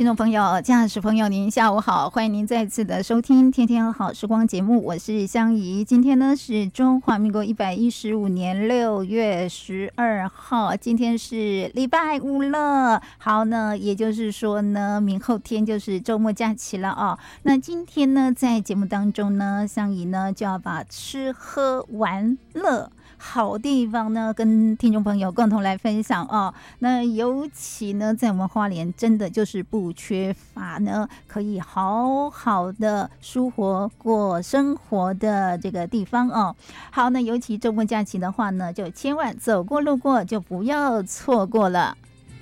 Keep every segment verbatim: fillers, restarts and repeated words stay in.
听众朋友、驾驶朋友，您下午好，欢迎您再次的收听《天天好时光》节目，我是香怡。今天呢是中华民国一百一十五年六月十二号，今天是礼拜五了。好呢，也就是说呢，明后天就是周末假期了哦。那今天呢，在节目当中呢，香怡呢就要把吃喝玩乐好地方呢，跟听众朋友共同来分享哦。那尤其呢，在我们花莲，真的就是不缺乏呢，可以好好的舒活过生活的这个地方哦。好，那尤其周末假期的话呢，就千万走过路过就不要错过了。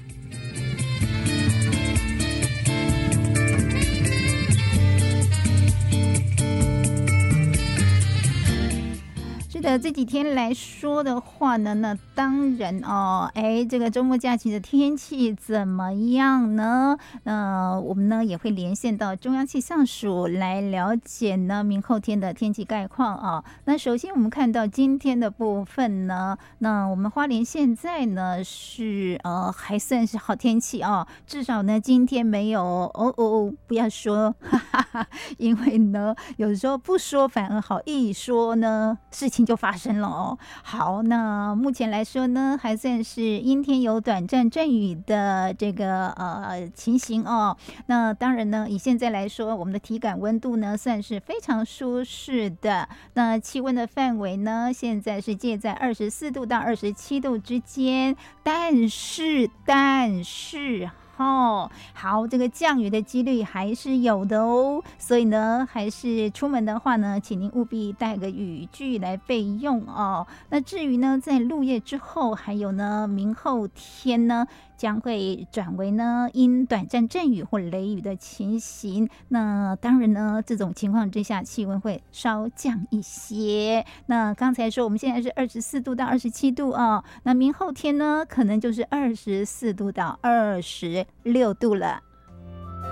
是的，这几天来说的话呢，那当然哦，哎，这个周末假期的天气怎么样呢？呃，我们呢也会连线到中央气象署来了解呢明后天的天气概况啊。那首先我们看到今天的部分呢，那我们花莲现在呢是呃还算是好天气哦，至少呢今天没有哦哦不要说，哈哈哈，因为呢有时候不说反而好，一说呢事情就发生了哦。好，那目前来说呢，还算是阴天有短暂阵雨的这个呃情形哦。那当然呢，以现在来说，我们的体感温度呢算是非常舒适的。那气温的范围呢，现在是介在二十四度到二十七度之间，但是但是。哦，好，这个降雨的几率还是有的哦，所以呢，还是出门的话呢，请您务必带个雨具来备用哦。那至于呢，在入夜之后，还有呢，明后天呢，将会转为呢因短暂阵雨或雷雨的情形。那当然呢，这种情况之下，气温会稍降一些。那刚才说我们现在是二十四度到二十七度哦，那明后天呢，可能就是二十四度到二十六度了。